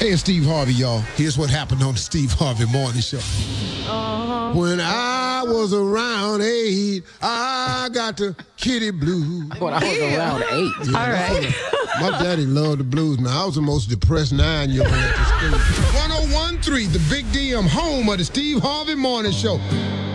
Hey, it's Steve Harvey, y'all. Here's what happened on the Steve Harvey Morning Show. When I was around 8, I got the kitty blues. When I was around 8. Yeah, All right. My daddy loved the blues. Now, I was the most depressed 9-year-old at the school. 101.3, the Big DM, home of the Steve Harvey Morning Show.